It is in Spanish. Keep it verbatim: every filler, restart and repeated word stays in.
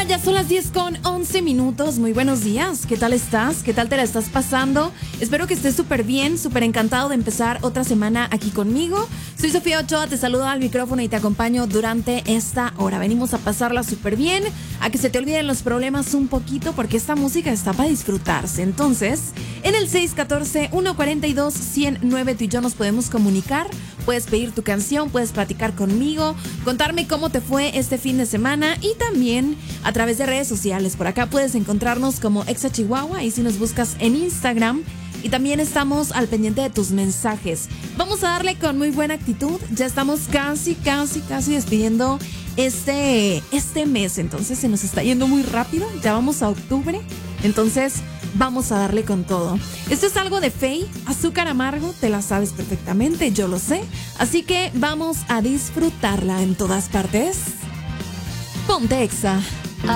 Ya son las diez con once minutos. Muy buenos días. ¿Qué tal estás? ¿Qué tal te la estás pasando? Espero que estés súper bien, súper encantado de empezar otra semana aquí conmigo. Soy Sofía Ochoa, te saludo al micrófono y te acompaño durante esta hora. Venimos a pasarla súper bien, a que se te olviden los problemas un poquito, porque esta música está para disfrutarse. Entonces, en el seis uno cuatro, uno cuatro dos, cero nueve tú y yo nos podemos comunicar. Puedes pedir tu canción, puedes platicar conmigo, contarme cómo te fue este fin de semana y también a través de redes sociales. Por acá puedes encontrarnos como Exa Chihuahua y si nos buscas en Instagram. Y también estamos al pendiente de tus mensajes. Vamos a darle con muy buena actitud. Ya estamos casi, casi, casi despidiendo este, este mes. Entonces se nos está yendo muy rápido. Ya vamos a octubre. Entonces vamos a darle con todo. Esto es algo de Faye, Azúcar Amargo. Te la sabes perfectamente, yo lo sé. Así que vamos a disfrutarla en todas partes. Ponte Exa.